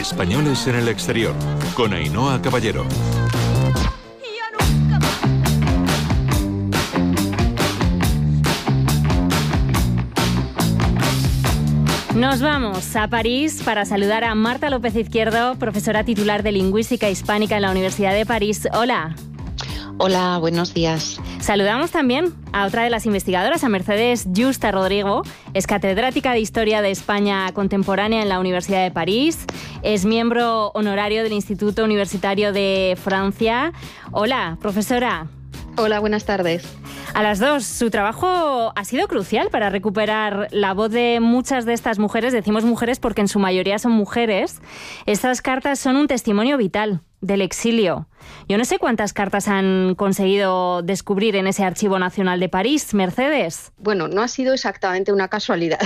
Españoles en el exterior, con Ainhoa Caballero. Nos vamos a París para saludar a Marta López Izquierdo, profesora titular de Lingüística Hispánica en la Universidad de París. Hola. Hola, buenos días. Saludamos también a otra de las investigadoras, a Mercedes Yusta Rodrigo. Es catedrática de Historia de España Contemporánea en la Universidad de París. Es miembro honorario del Instituto Universitario de Francia. Hola, profesora. Hola, buenas tardes. A las dos, su trabajo ha sido crucial para recuperar la voz de muchas de estas mujeres. Decimos mujeres porque en su mayoría son mujeres. Estas cartas son un testimonio vital del exilio. Yo no sé cuántas cartas han conseguido descubrir en ese Archivo Nacional de París, Mercedes. Bueno, no ha sido exactamente una casualidad.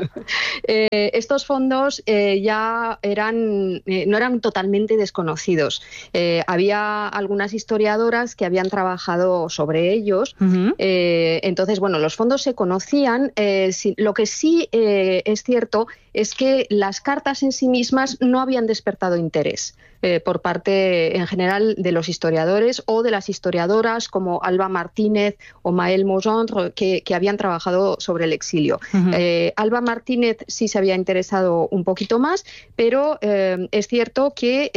Estos fondos ya no eran totalmente desconocidos. Había algunas historiadoras que habían trabajado sobre ellos. Uh-huh. Entonces, bueno, los fondos se conocían. Lo que sí es cierto es que las cartas en sí mismas no habían despertado interés por parte en general de los historiadores o de las historiadoras como Alba Martínez o Maëlle Mogendre que habían trabajado sobre el exilio. Uh-huh. Alba Martínez sí se había interesado un poquito más, pero es cierto que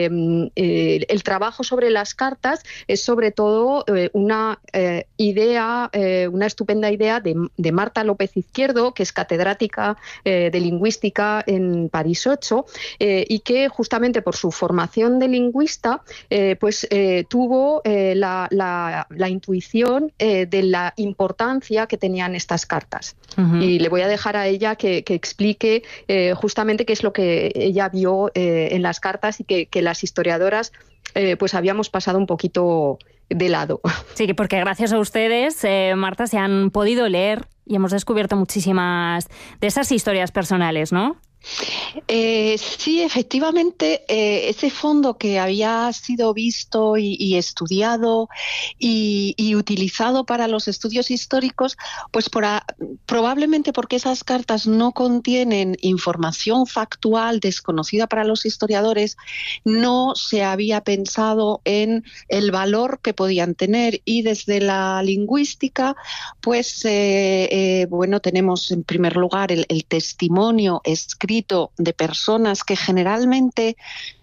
el trabajo sobre las cartas es sobre todo una estupenda idea de Marta López Izquierdo, que es catedrática de Lingüística en París 8 y que justamente por su formación de lingüista tuvo la intuición de la importancia que tenían estas cartas. Uh-huh. Y le voy a dejar a ella que explique justamente qué es lo que ella vio en las cartas y que las historiadoras habíamos pasado un poquito de lado. Sí, porque gracias a ustedes, Marta, se han podido leer y hemos descubierto muchísimas de esas historias personales, ¿no? Sí, efectivamente, ese fondo que había sido visto y estudiado y utilizado para los estudios históricos, pues probablemente porque esas cartas no contienen información factual desconocida para los historiadores, no se había pensado en el valor que podían tener, y desde la lingüística, pues tenemos en primer lugar el testimonio escrito de personas que generalmente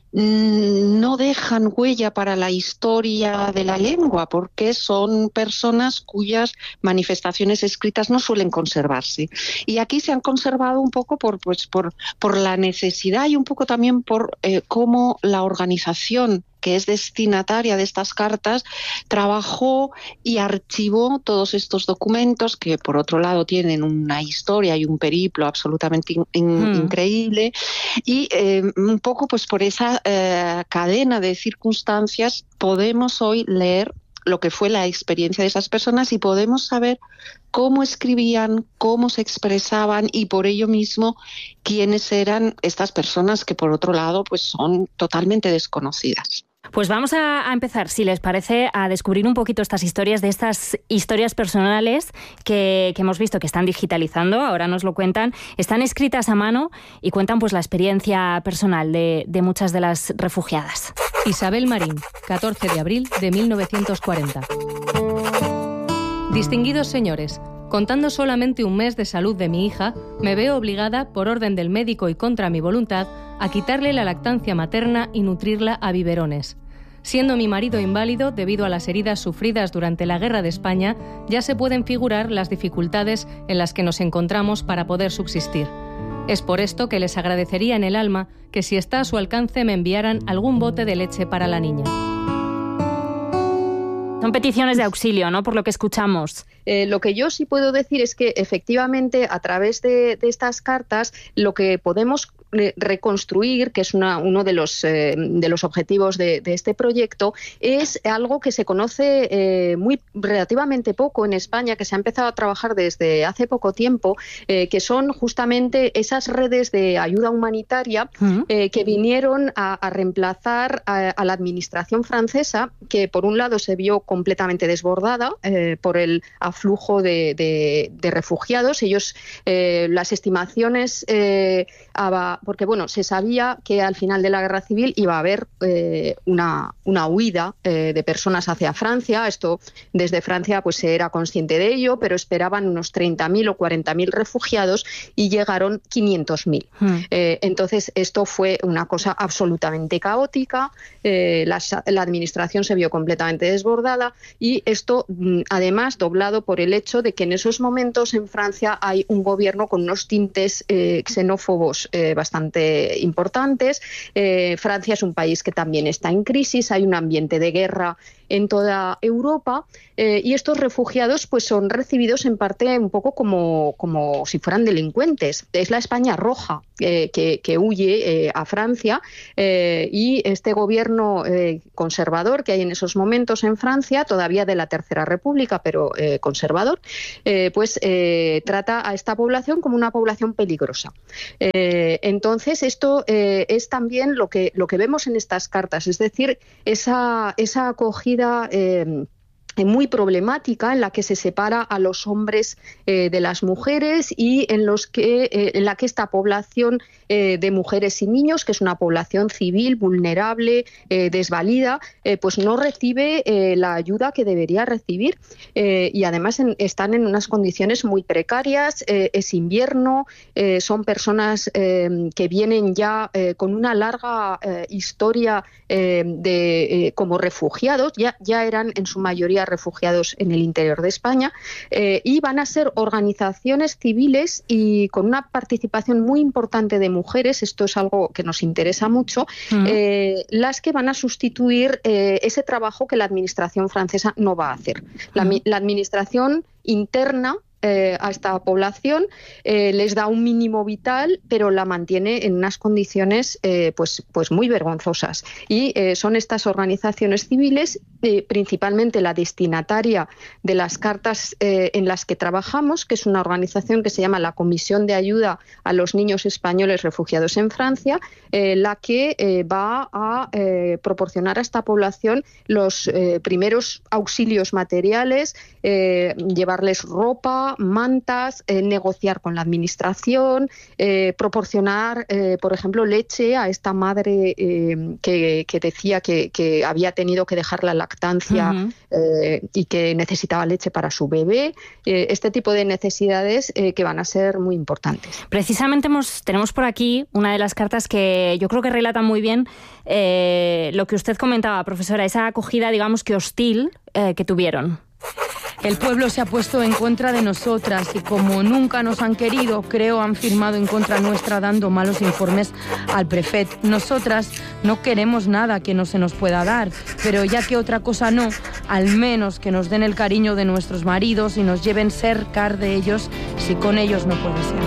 no dejan huella para la historia de la lengua, porque son personas cuyas manifestaciones escritas no suelen conservarse. Y aquí se han conservado un poco por la necesidad y un poco también por cómo la organización que es destinataria de estas cartas, trabajó y archivó todos estos documentos que, por otro lado, tienen una historia y un periplo absolutamente increíble. Y un poco por esa cadena de circunstancias podemos hoy leer lo que fue la experiencia de esas personas y podemos saber cómo escribían, cómo se expresaban y por ello mismo quiénes eran estas personas que, por otro lado, son totalmente desconocidas. Pues vamos a empezar, si les parece, a descubrir un poquito estas historias personales que hemos visto que están digitalizando, ahora nos lo cuentan, están escritas a mano y cuentan la experiencia personal de muchas de las refugiadas. Isabel Marín, 14 de abril de 1940. Distinguidos señores, contando solamente un mes de salud de mi hija, me veo obligada, por orden del médico y contra mi voluntad, a quitarle la lactancia materna y nutrirla a biberones. Siendo mi marido inválido debido a las heridas sufridas durante la Guerra de España, ya se pueden figurar las dificultades en las que nos encontramos para poder subsistir. Es por esto que les agradecería en el alma que, si está a su alcance, me enviaran algún bote de leche para la niña. Son peticiones de auxilio, ¿no?, por lo que escuchamos. Lo que yo sí puedo decir es que, efectivamente, a través de estas cartas, lo que podemos reconstruir, que es uno de los objetivos de este proyecto, es algo que se conoce relativamente poco en España, que se ha empezado a trabajar desde hace poco tiempo, que son justamente esas redes de ayuda humanitaria que vinieron a reemplazar a la administración francesa, que por un lado se vio completamente desbordada por el aflujo de refugiados. Ellos, las estimaciones, porque bueno, se sabía que al final de la guerra civil iba a haber una huida de personas hacia Francia. Esto desde Francia pues se era consciente de ello, pero esperaban unos 30.000 o 40.000 refugiados y llegaron 500.000. Entonces esto fue una cosa absolutamente caótica. La administración se vio completamente desbordada y esto además doblado por el hecho de que en esos momentos en Francia hay un gobierno con unos tintes xenófobos bastante importantes. Francia es un país que también está en crisis, hay un ambiente de guerra en toda Europa y estos refugiados pues son recibidos en parte un poco como si fueran delincuentes. Es la España roja que huye a Francia y este gobierno conservador que hay en esos momentos en Francia, todavía de la Tercera República, pero conservador, pues trata a esta población como una población peligrosa. Entonces esto es también lo que vemos en estas cartas, es decir, esa acogida muy problemática en la que se separa a los hombres de las mujeres y en la que esta población de mujeres y niños, que es una población civil, vulnerable, desvalida, pues no recibe la ayuda que debería recibir y además están en unas condiciones muy precarias. Es invierno, son personas que vienen ya con una larga historia como refugiados, ya eran en su mayoría refugiados en el interior de España y van a ser organizaciones civiles y con una participación muy importante de mujeres, esto es algo que nos interesa mucho, las que van a sustituir ese trabajo que la administración francesa no va a hacer. La administración interna a esta población les da un mínimo vital, pero la mantiene en unas condiciones pues muy vergonzosas. Y son estas organizaciones civiles, principalmente la destinataria de las cartas en las que trabajamos, que es una organización que se llama la Comisión de Ayuda a los Niños Españoles Refugiados en Francia, la que va a proporcionar a esta población los primeros auxilios materiales, llevarles ropa, mantas, negociar con la administración, proporcionar, por ejemplo, leche a esta madre que decía que había tenido que dejar la lactancia y que necesitaba leche para su bebé. Este tipo de necesidades que van a ser muy importantes. Precisamente tenemos por aquí una de las cartas que yo creo que relata muy bien lo que usted comentaba, profesora, esa acogida, digamos que hostil que tuvieron. El pueblo se ha puesto en contra de nosotras y como nunca nos han querido, creo han firmado en contra nuestra dando malos informes al prefecto. Nosotras no queremos nada que no se nos pueda dar, pero ya que otra cosa no, al menos que nos den el cariño de nuestros maridos y nos lleven cerca de ellos, si con ellos no puede ser.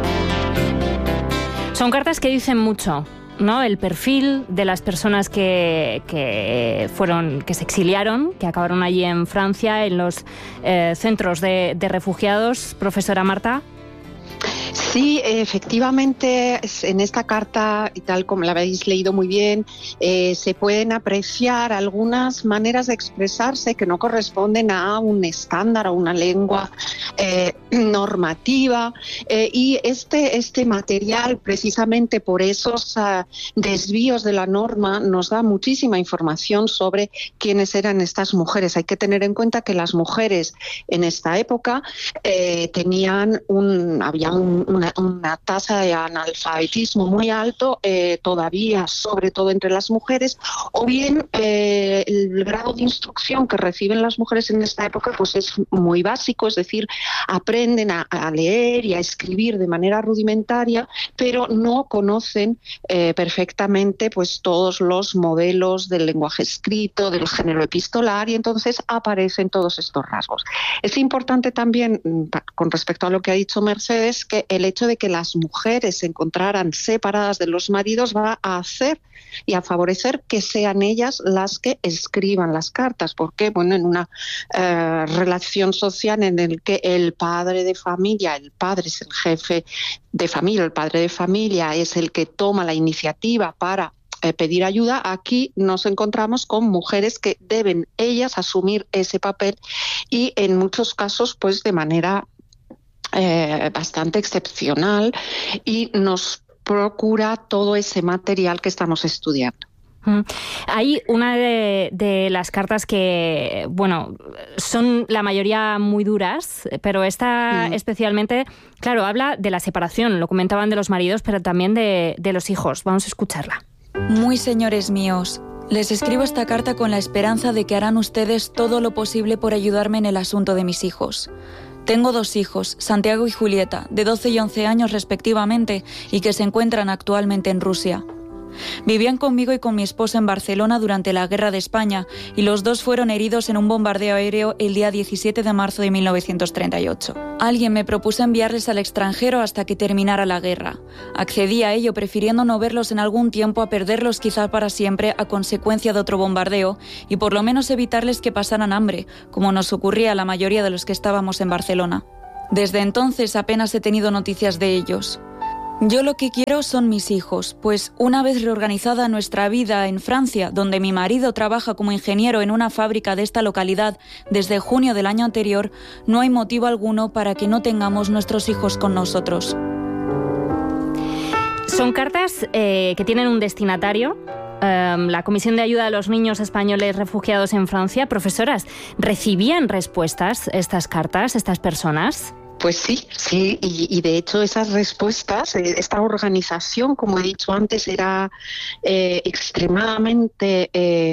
Son cartas que dicen mucho, ¿no? El perfil de las personas que se exiliaron, que acabaron allí en Francia, en los centros de refugiados. Profesora Marta. Sí, efectivamente, en esta carta, y tal como la habéis leído muy bien, se pueden apreciar algunas maneras de expresarse que no corresponden a un estándar, a una lengua normativa, y este material, precisamente por esos desvíos de la norma, nos da muchísima información sobre quiénes eran estas mujeres. Hay que tener en cuenta que las mujeres en esta época había una tasa de analfabetismo muy alto, todavía, sobre todo entre las mujeres, o bien el grado de instrucción que reciben las mujeres en esta época pues es muy básico, es decir, aprenden a leer y a escribir de manera rudimentaria, pero no conocen perfectamente pues todos los modelos del lenguaje escrito, del género epistolar, y entonces aparecen todos estos rasgos. Es importante también, con respecto a lo que ha dicho Mercedes, que el hecho de que las mujeres se encontraran separadas de los maridos va a hacer y a favorecer que sean ellas las que escriban las cartas, porque bueno, en una relación social en el que el padre de familia, el padre es el jefe de familia, el padre de familia es el que toma la iniciativa para pedir ayuda, aquí nos encontramos con mujeres que deben ellas asumir ese papel y en muchos casos pues de manera bastante excepcional, y nos procura todo ese material que estamos estudiando. Hay una de las cartas que, bueno, son la mayoría muy duras, pero esta especialmente, claro, habla de la separación, lo comentaban de los maridos, pero también de los hijos. Vamos a escucharla. Muy señores míos, les escribo esta carta con la esperanza de que harán ustedes todo lo posible por ayudarme en el asunto de mis hijos. Tengo 2 hijos, Santiago y Julieta, de 12 y 11 años respectivamente, y que se encuentran actualmente en Rusia. Vivían conmigo y con mi esposa en Barcelona durante la Guerra de España, y los 2 fueron heridos en un bombardeo aéreo el día 17 de marzo de 1938. Alguien me propuso enviarles al extranjero hasta que terminara la guerra. Accedí a ello, prefiriendo no verlos en algún tiempo a perderlos quizás para siempre a consecuencia de otro bombardeo, y por lo menos evitarles que pasaran hambre, como nos ocurría a la mayoría de los que estábamos en Barcelona. Desde entonces apenas he tenido noticias de ellos. Yo lo que quiero son mis hijos, pues una vez reorganizada nuestra vida en Francia, donde mi marido trabaja como ingeniero en una fábrica de esta localidad desde junio del año anterior, no hay motivo alguno para que no tengamos nuestros hijos con nosotros. Son cartas que tienen un destinatario. La Comisión de Ayuda a los Niños Españoles Refugiados en Francia. Profesoras, ¿recibían respuestas estas cartas, estas personas? Pues sí, y de hecho esas respuestas, esta organización, como he dicho antes, era extremadamente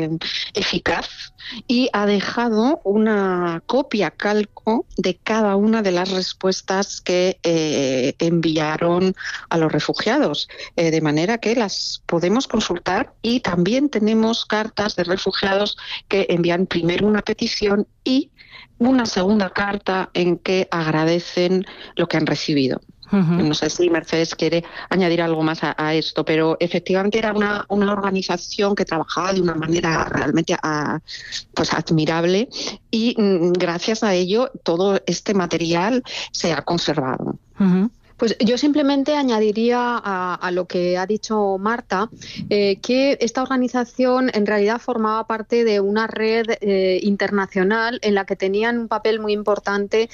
eficaz y ha dejado una copia calco de cada una de las respuestas que enviaron a los refugiados, de manera que las podemos consultar, y también tenemos cartas de refugiados que envían primero una petición y una segunda carta en que agradecen lo que han recibido. No sé si Mercedes quiere añadir algo más a esto, pero efectivamente era una organización que trabajaba de una manera realmente pues admirable, y gracias a ello todo este material se ha conservado. Pues yo simplemente añadiría a lo que ha dicho Marta, que esta organización en realidad formaba parte de una red internacional en la que tenían un papel muy importante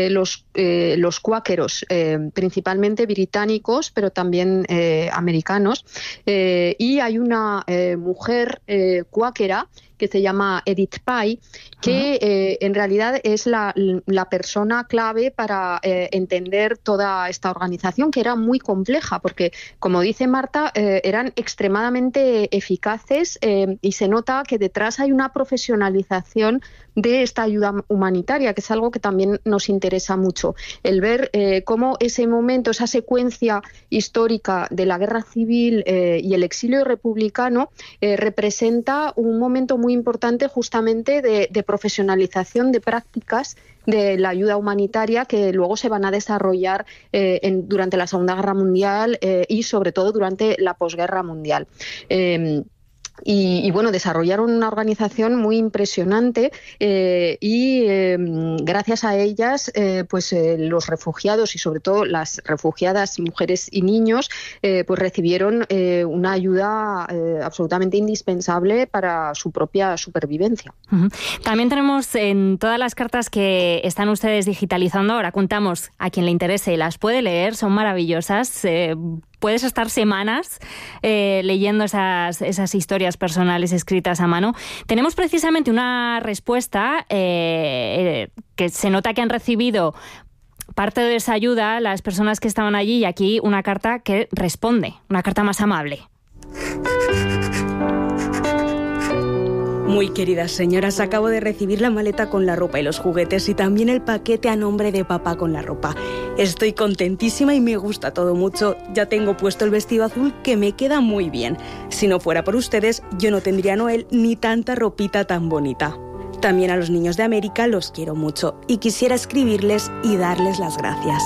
los cuáqueros, principalmente británicos, pero también americanos. Y hay una mujer cuáquera que se llama Edith Pye, que en realidad es la persona clave para entender toda esta organización, que era muy compleja, porque, como dice Marta, eran extremadamente eficaces, y se nota que detrás hay una profesionalización de esta ayuda humanitaria, que es algo que también nos interesa mucho. El ver cómo ese momento, esa secuencia histórica de la guerra civil y el exilio republicano representa un momento muy importante justamente de profesionalización de prácticas de la ayuda humanitaria que luego se van a desarrollar durante la Segunda Guerra Mundial y sobre todo durante la posguerra mundial. Y bueno, desarrollaron una organización muy impresionante, y gracias a ellas pues los refugiados y sobre todo las refugiadas mujeres y niños pues recibieron una ayuda absolutamente indispensable para su propia supervivencia. También tenemos en todas las cartas que están ustedes digitalizando, ahora contamos a quien le interese, las puede leer, son maravillosas. Puedes estar semanas leyendo esas historias personales escritas a mano. Tenemos precisamente una respuesta que se nota que han recibido parte de esa ayuda las personas que estaban allí, y aquí una carta que responde, una carta más amable. Muy queridas señoras, acabo de recibir la maleta con la ropa y los juguetes y también el paquete a nombre de papá con la ropa. Estoy contentísima y me gusta todo mucho. Ya tengo puesto el vestido azul que me queda muy bien. Si no fuera por ustedes, yo no tendría Noel ni tanta ropita tan bonita. También a los niños de América los quiero mucho y quisiera escribirles y darles las gracias.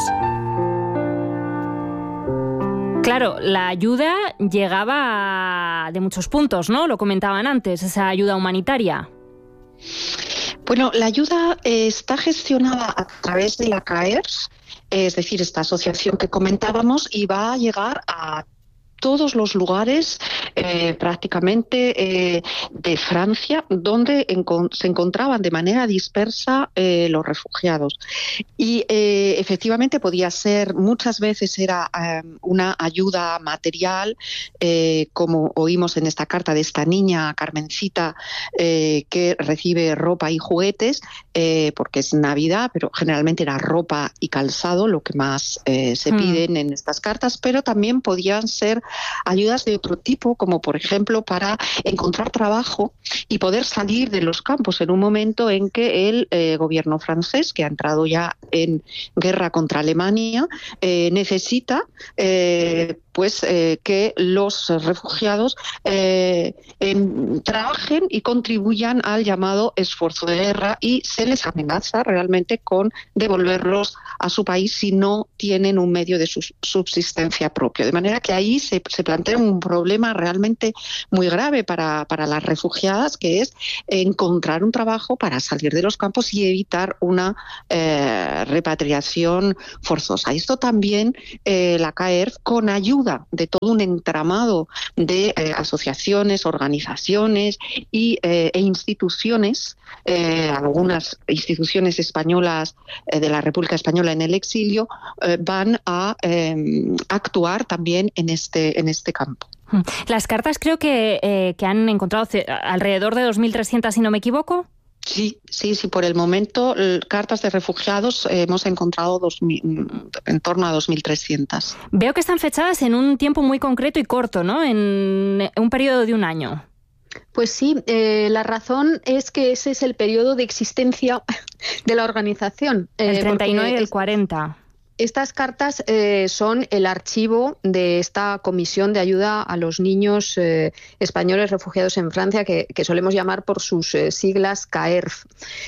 Claro, la ayuda llegaba de muchos puntos, ¿no? Lo comentaban antes, esa ayuda humanitaria. Bueno, la ayuda está gestionada a través de la CAERS, es decir, esta asociación que comentábamos, y va a llegar a todos los lugares prácticamente de Francia, donde se encontraban de manera dispersa los refugiados. Y efectivamente podía ser, muchas veces era una ayuda material, como oímos en esta carta de esta niña Carmencita, que recibe ropa y juguetes, porque es Navidad, pero generalmente era ropa y calzado lo que más se piden en estas cartas, pero también podían ser ayudas de otro tipo, como por ejemplo para encontrar trabajo y poder salir de los campos en un momento en que el gobierno francés, que ha entrado ya en guerra contra Alemania, necesita que los refugiados trabajen y contribuyan al llamado esfuerzo de guerra, y se les amenaza realmente con devolverlos a su país si no tienen un medio de subsistencia propio. De manera que ahí se plantea un problema realmente muy grave para las refugiadas, que es encontrar un trabajo para salir de los campos y evitar una repatriación forzosa. Esto también la CAERF, con ayuda de todo un entramado de asociaciones, organizaciones e instituciones, algunas instituciones españolas de la República Española en el exilio, van a actuar también en este campo. Las cartas creo que han encontrado alrededor de 2.300, si no me equivoco. Sí, por el momento cartas de refugiados hemos encontrado en torno a 2.300. Veo que están fechadas en un tiempo muy concreto y corto, ¿no? En un periodo de un año. Pues sí, la razón es que ese es el periodo de existencia de la organización. El 39 y el 40. Estas cartas son el archivo de esta comisión de ayuda a los niños españoles refugiados en Francia, que solemos llamar por sus siglas CAERF.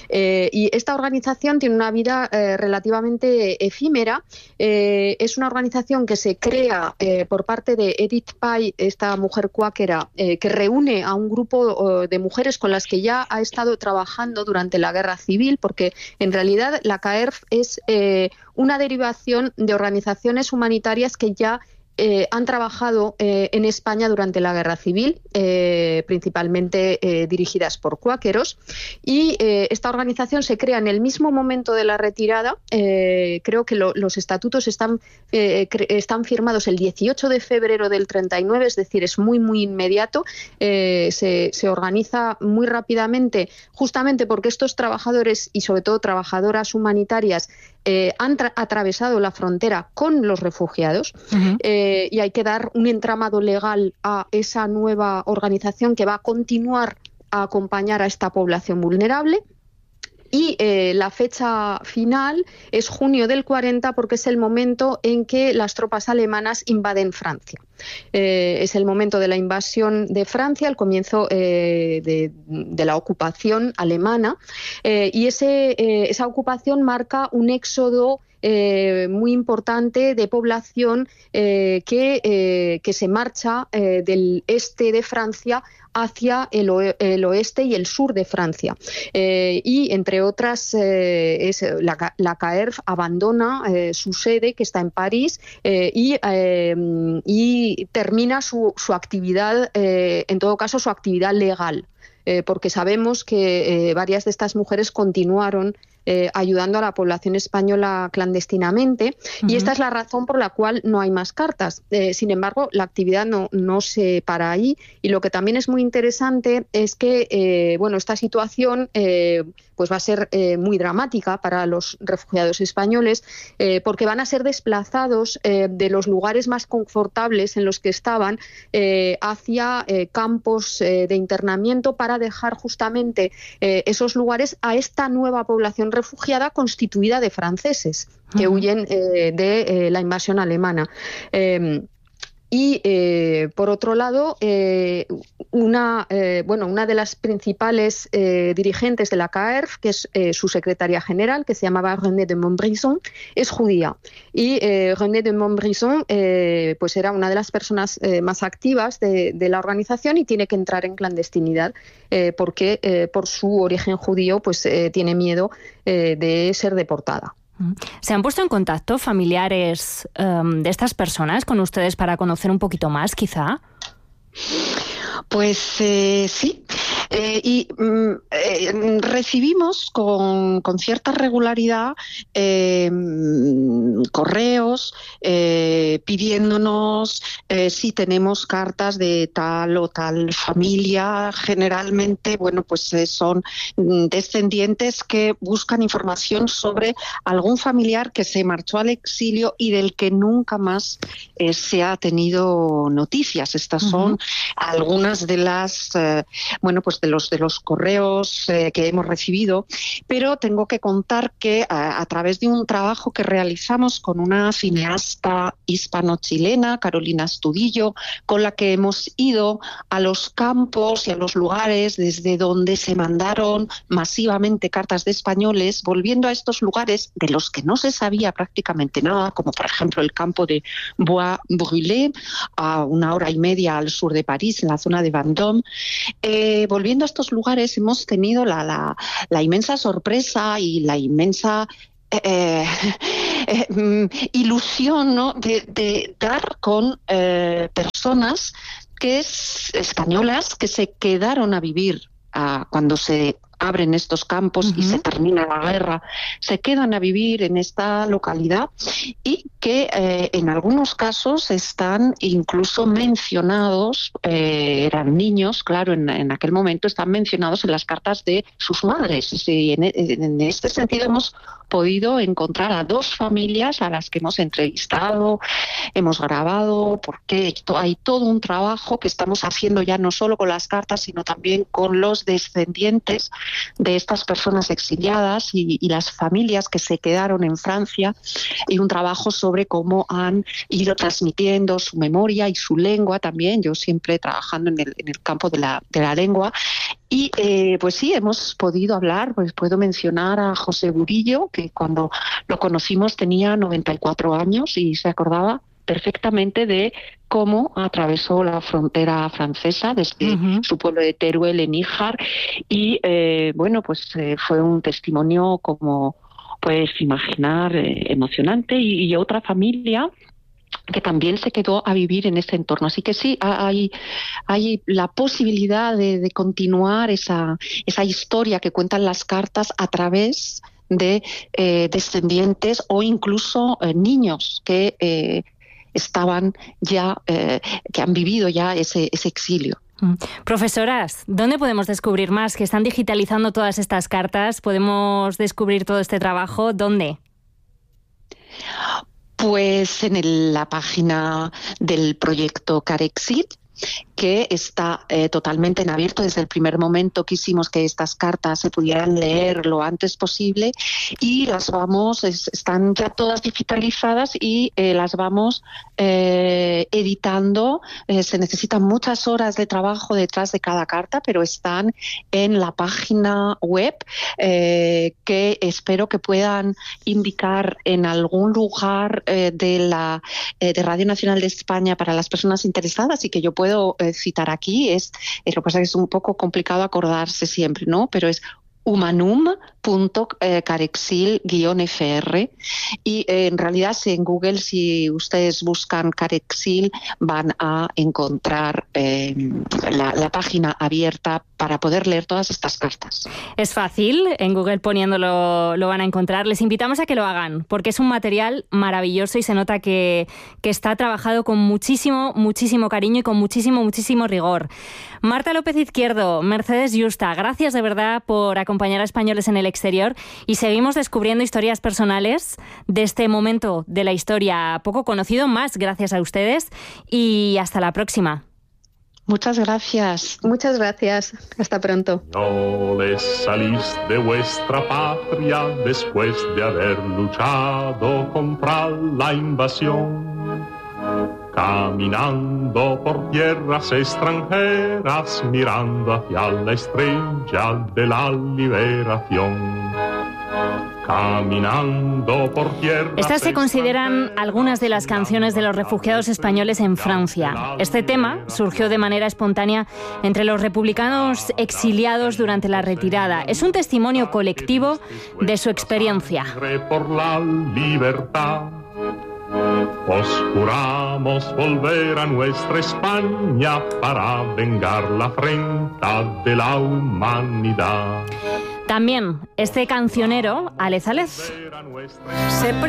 Y esta organización tiene una vida relativamente efímera. Es una organización que se crea por parte de Edith Pye, esta mujer cuáquera, que reúne a un grupo de mujeres con las que ya ha estado trabajando durante la Guerra Civil, porque en realidad la CAERF es una derivación de organizaciones humanitarias que ya han trabajado en España durante la Guerra Civil, principalmente dirigidas por cuáqueros, y esta organización se crea en el mismo momento de la retirada. Creo que los estatutos están firmados el 18 de febrero del 39, es decir, es muy inmediato. Se organiza muy rápidamente, justamente porque estos trabajadores y sobre todo trabajadoras humanitarias han atravesado la frontera con los refugiados. Y hay que dar un entramado legal a esa nueva organización que va a continuar a acompañar a esta población vulnerable. Y la fecha final es junio del 40, porque es el momento en que las tropas alemanas invaden Francia. Es el momento de la invasión de Francia, el comienzo de la ocupación alemana, y esa ocupación marca un éxodo muy importante de población que se marcha del este de Francia hacia el oeste y el sur de Francia. Y entre otras, la CAERF abandona su sede, que está en París, y termina su actividad, en todo caso su actividad legal, porque sabemos que varias de estas mujeres continuaron ayudando a la población española clandestinamente, y esta es la razón por la cual no hay más cartas. Sin embargo, la actividad no se para ahí, y lo que también es muy interesante es que esta situación pues va a ser muy dramática para los refugiados españoles, porque van a ser desplazados de los lugares más confortables en los que estaban hacia campos de internamiento, para dejar justamente esos lugares a esta nueva población refugiada constituida de franceses que huyen de la invasión alemana. Y por otro lado, una de las principales dirigentes de la CAERF, que es su secretaria general, que se llamaba René de Montbrison, es judía. Y René de Montbrison pues era una de las personas más activas de la organización, y tiene que entrar en clandestinidad porque por su origen judío pues tiene miedo de ser deportada. ¿Se han puesto en contacto familiares de estas personas con ustedes para conocer un poquito más, quizá? Pues sí, recibimos con cierta regularidad correos pidiéndonos si tenemos cartas de tal o tal familia. Generalmente, bueno, pues son descendientes que buscan información sobre algún familiar que se marchó al exilio y del que nunca más se ha tenido noticias. Estas son algunas de las pues de los correos que hemos recibido, pero tengo que contar que a través de un trabajo que realizamos con una cineasta hispano-chilena, Carolina Astudillo, con la que hemos ido a los campos y a los lugares desde donde se mandaron masivamente cartas de españoles, volviendo a estos lugares de los que no se sabía prácticamente nada, como por ejemplo el campo de Bois-Brûlés, a 1 hora y media al sur de París, en la zona de Vendôme. Volviendo a estos lugares hemos tenido la inmensa sorpresa y la inmensa ilusión, ¿no?, de dar con personas españolas que se quedaron a vivir cuando se abren estos campos y se termina la guerra, se quedan a vivir en esta localidad y que en algunos casos están incluso mencionados, eran niños, claro, en aquel momento están mencionados en las cartas de sus madres. Y en este sentido hemos podido encontrar a 2 familias a las que hemos entrevistado, hemos grabado, porque hay todo un trabajo que estamos haciendo ya no solo con las cartas, sino también con los descendientes de estas personas exiliadas y las familias que se quedaron en Francia, y un trabajo sobre cómo han ido transmitiendo su memoria y su lengua también, yo siempre trabajando en el campo de la lengua. Y pues sí, hemos podido hablar, pues puedo mencionar a José Burillo, que cuando lo conocimos tenía 94 años y se acordaba perfectamente de cómo atravesó la frontera francesa desde su pueblo de Teruel en Níjar y fue un testimonio, como puedes imaginar, emocionante, y otra familia que también se quedó a vivir en ese entorno. Así que sí, hay la posibilidad de continuar esa historia que cuentan las cartas a través de descendientes o incluso niños que estaban ya, que han vivido ya ese exilio. Profesoras, ¿dónde podemos descubrir más? Que están digitalizando todas estas cartas. ¿Podemos descubrir todo este trabajo? ¿Dónde? Pues en la página del proyecto Carexil, que está totalmente en abierto. Desde el primer momento quisimos que estas cartas se pudieran leer lo antes posible y están ya todas digitalizadas y las vamos editando. Se necesitan muchas horas de trabajo detrás de cada carta, pero están en la página web que espero que puedan indicar en algún lugar de Radio Nacional de España para las personas interesadas y que yo puedo citar aquí. Lo que pasa es que es un poco complicado acordarse siempre, ¿no? Pero es humanum.carexil-fr y en realidad en Google, si ustedes buscan Carexil, van a encontrar la página abierta para poder leer todas estas cartas. Es fácil, en Google poniéndolo lo van a encontrar. Les invitamos a que lo hagan, porque es un material maravilloso y se nota que está trabajado con muchísimo, muchísimo cariño y con muchísimo, muchísimo rigor. Marta López Izquierdo, Mercedes Yusta, gracias de verdad por acompañar a españoles en el exterior y seguimos descubriendo historias personales de este momento de la historia poco conocido, más gracias a ustedes, y hasta la próxima. Muchas gracias. Muchas gracias. Hasta pronto. No les salís de vuestra patria después de haber luchado contra la invasión. Caminando por tierras extranjeras, mirando hacia la estrella de la liberación. Caminando por tierras. Estas se consideran algunas de las canciones de los refugiados españoles en Francia. Este tema surgió de manera espontánea entre los republicanos exiliados durante la retirada. Es un testimonio colectivo de su experiencia. Por la libertad. os juramos volver a nuestra España para vengar la afrenta de la humanidad. También este cancionero, Alez Alez. Se